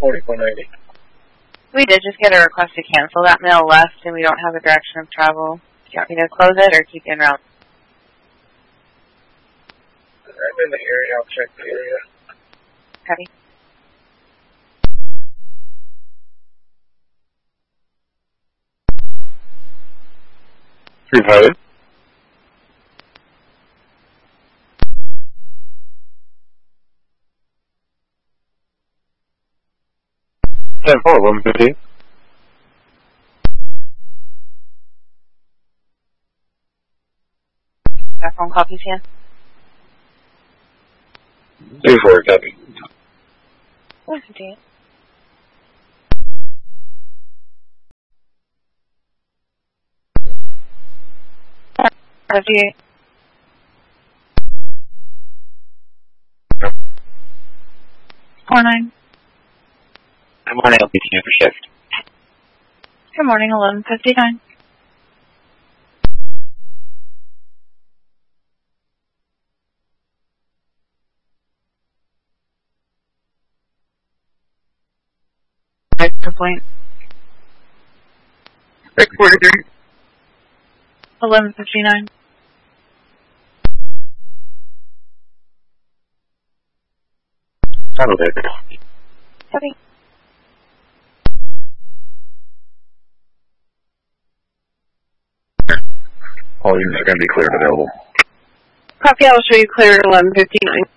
4490. We did just get a request to cancel. That mail left, and we don't have a direction of travel. Do you want me to close it or keep you in route? I'm in the area. I'll check the area. Copy. Revive. 11:15. That phone copies here. 2-4, copy. 158. Review. Yep. 49. Good morning, I'll be here for shift. Good morning, 11:59. Point. Rick 43. 11:59. Tunnel there. Copy. All units are going to be cleared available. Copy, I will show you clear at 11:59.